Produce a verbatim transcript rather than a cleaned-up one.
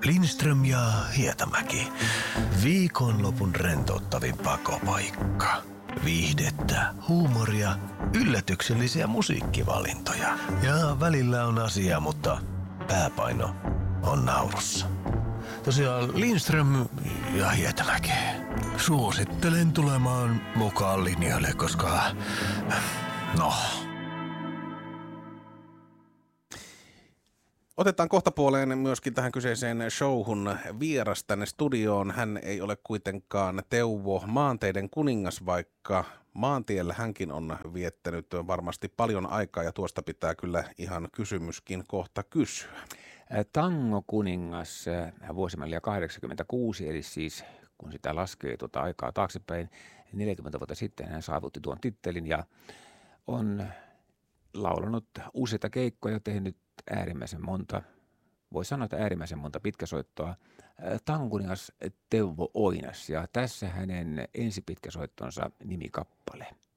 Lindström ja Hietamäki. Viikonlopun rentouttavin pakopaikka. Viihdettä, huumoria, yllätyksellisiä musiikkivalintoja. Ja välillä on asiaa, mutta pääpaino on naurussa. Tosiaan Lindström ja Hietamäki. Suosittelen tulemaan mukaan linjoille, koska... No... Otetaan kohtapuoleen myöskin tähän kyseiseen showhun vieras tänne studioon. Hän ei ole kuitenkaan Teuvo maanteiden kuningas, vaikka maantiellä hänkin on viettänyt varmasti paljon aikaa ja tuosta pitää kyllä ihan kysymyskin kohta kysyä. Tango kuningas vuosimallia kahdeksankymmentäkuusi, eli siis kun sitä laskee tuota aikaa taaksepäin, neljäkymmentä vuotta sitten hän saavutti tuon tittelin ja on laulanut useita keikkoja, tehnyt äärimmäisen monta, voi sanoa, että äärimmäisen monta pitkäsoittoa. Tangokuningas Teuvo Oinas, ja tässä hänen ensipitkäsoittonsa nimikappale.